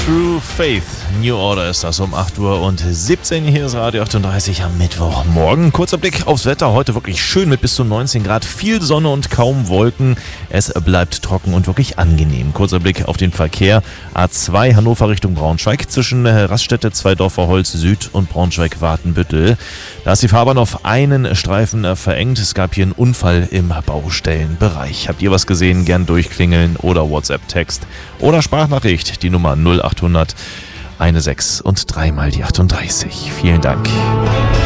True Faith. New Order ist das um 8:17 Uhr. Hier ist Radio 38 am Mittwochmorgen. Kurzer Blick aufs Wetter. Heute wirklich schön mit bis zu 19 Grad. Viel Sonne und kaum Wolken. Es bleibt trocken und wirklich angenehm. Kurzer Blick auf den Verkehr. A2 Hannover Richtung Braunschweig zwischen Raststätte, Zweidorfer-Holz Süd und Braunschweig-Wartenbüttel. Da ist die Fahrbahn auf einen Streifen verengt. Es gab hier einen Unfall im Baustellenbereich. Habt ihr was gesehen? Gern durchklingeln oder WhatsApp-Text oder Sprachnachricht. Die Nummer 0800 16 und 3 mal die 38. Vielen Dank.